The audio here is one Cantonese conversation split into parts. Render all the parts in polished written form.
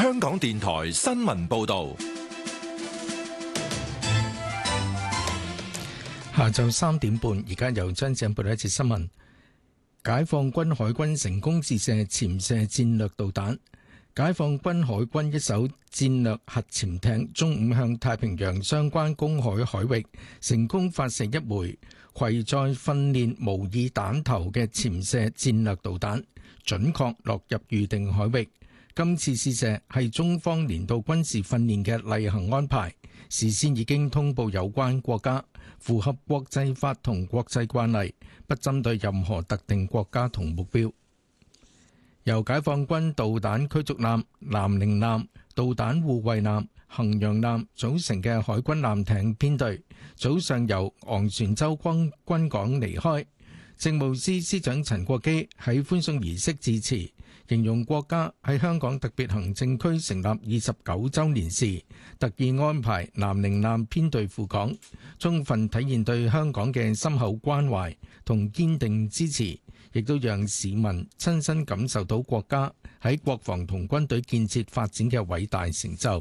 香港電台新聞報道。 下晝3點半，而家由張正報道一節新聞。解放軍海軍成功試射潛射戰略導彈。解放軍海軍一艘戰略核潛艇中午向太平洋相關公海海域成功發射一枚攜載訓練模擬彈頭嘅潛射戰略導彈，準確落入預定海域。今次試射係中方年度軍事訓練嘅例行安排，事先已經通報有關國家，符合國際法同國際慣例，不針對任何特定國家同目標。由解放軍導彈驅逐艦、南寧艦、導彈護衛艦、衡陽艦組成嘅海軍艦艇編隊，早上由昂船洲軍港離開。政務司司長陳國基喺歡送儀式致辭，形容國家喺香港特別行政區成立29週年時，特意安排南寧艦編隊赴港，充分體現對香港嘅深厚關懷同堅定支持，亦都讓市民親身感受到國家喺國防同軍隊建設發展嘅偉大成就。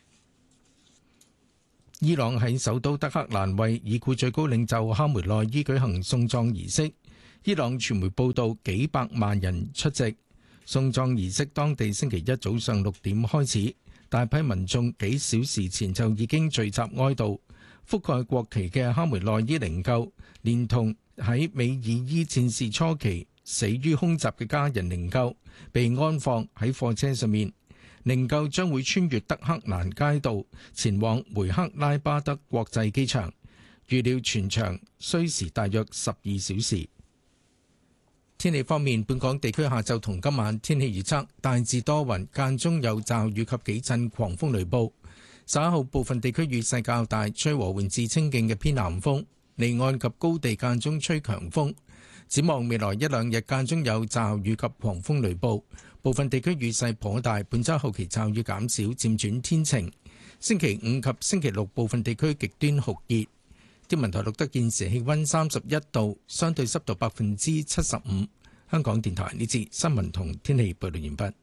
伊朗喺首都德黑蘭為已故最高領袖哈梅內伊舉行送葬儀式，伊朗傳媒報道幾百萬人出席。送葬儀式當地星期一早上6點開始，大批民眾幾小時前就已經聚集哀悼。覆蓋國旗嘅哈梅內伊靈柩，連同喺美爾伊戰事初期死於空襲嘅家人靈柩，被安放喺貨車上面。靈柩將會穿越德黑蘭街道，前往梅克拉巴德國際機場，預料全場需時大約12小時。天氣方面，本港地區下晝同今晚天氣預測大致多雲，間中有驟雨及幾陣狂風雷暴。稍後部分地區雨勢較大，吹和緩至清勁嘅偏南風，離岸及高地間中吹強風。展望未來一兩日間中有驟雨及狂風雷暴，部分地區雨勢頗大。本週後期驟雨減少，漸轉天晴。星期5及星期6部分地區極端酷熱。天文台錄得現時氣溫31度，相對濕度75%。香港電台呢節新聞同天氣報道完畢。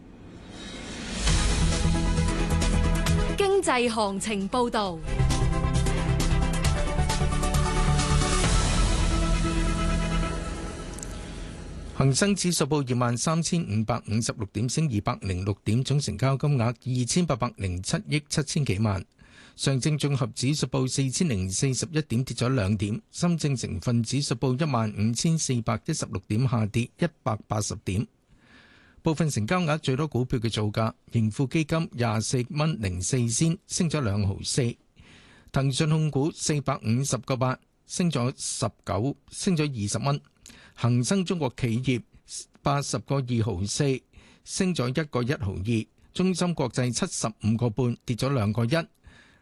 經濟行情報道。 恒生指數報23,556點，升206點，總成交金額2807億7千幾萬。上證綜合指數報4041點，跌咗2點。深證成分指數報15416點，下跌180點。部分成交額最多股票嘅造價：盈富基金24.04，升咗2毫4；騰訊控股450個8，升咗20蚊；恒生中國企業80個2毫4，升咗1個1毫2；中芯國際75個半，跌咗2個1；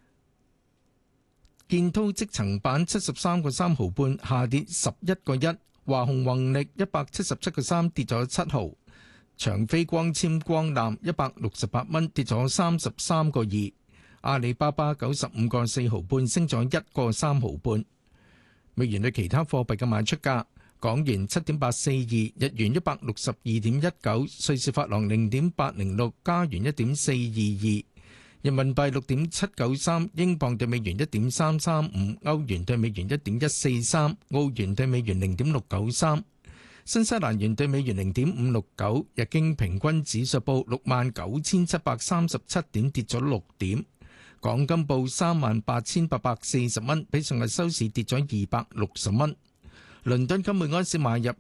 建滔積層板73個3毫半，下跌11個1；華虹宏力177個3，跌咗7毫；長飛光纖光纜168蚊，跌咗33個2；阿里巴巴95個4毫半，升咗1個3毫半。美元對其他貨幣嘅賣出價：港元7.842，日元162.19，瑞士法郎0.806，加元1.422。人民幣6.793，英鎊對美元1.335，歐元對美元1.143，澳元對美元0.693，新西蘭元對美元0.569。日經平均指數報69,737點，跌咗6點。港金報38,840蚊，比上日收市跌咗260蚊。倫敦金每安士買入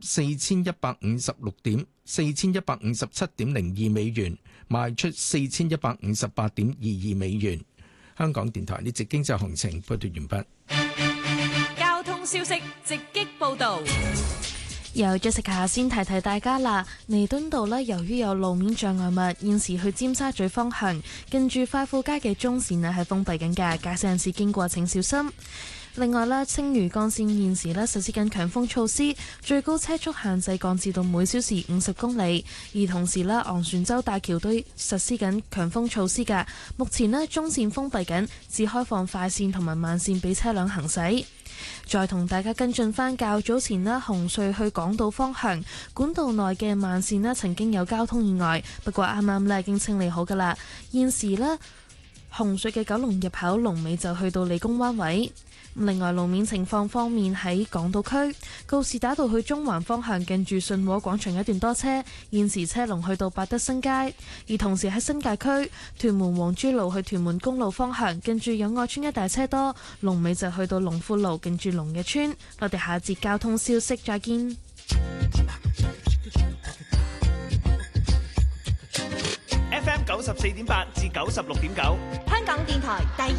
4157.02美元，賣出4158.22美元。香港電台呢節經濟行情報道完畢。 交通消息直擊報道。 由 Jessica 先提提大家啦，彌敦道呢，由於有路面障礙物，現時去尖沙咀方向近住快富街嘅中線係封閉緊嘅，駕駛人士經過請小心。 另外咧，青嶼幹線現時咧實施緊強風措施，最高車速限制降至到每小時50公里。而同時咧，昂船洲大橋都實施緊強風措施㗎。目前咧，中線封閉緊，只開放快線同埋慢線俾車輛行駛。再同大家跟進返較早前咧，紅隧去港島方向管道內嘅慢線咧曾經有交通意外，不過啱啱咧已經清理好㗎啦。現時咧，紅隧嘅九龍入口龍尾就去到理工灣位。另外路面情況方面，喺港島區告士打道去中環方向近住信和廣場一段多車，現時車龍去到百德新街。而同時喺新界區屯門黃珠路去屯門公路方向近住友愛村一帶車多，龍尾就去到龍富路近住龍日村。我哋下一節交通消息再見。 FM 94.8至96.9， 香港電台第